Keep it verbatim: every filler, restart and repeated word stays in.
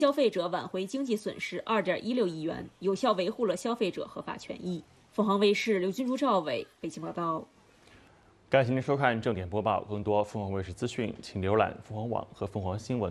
消费者挽回经济损失二点一六亿元，有效维护了消费者合法权益。凤凰卫视刘君珠、赵伟北京报道。 感谢您收看正点播报，更多凤凰卫视资讯，请浏览凤凰网和凤凰新闻。